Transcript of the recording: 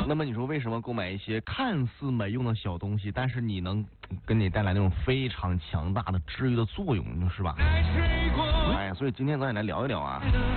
那么你说为什么购买一些看似没用的小东西，但是你能跟你带来那种非常强大的治愈的作用，是吧？哎，所以今天咱也来聊一聊啊。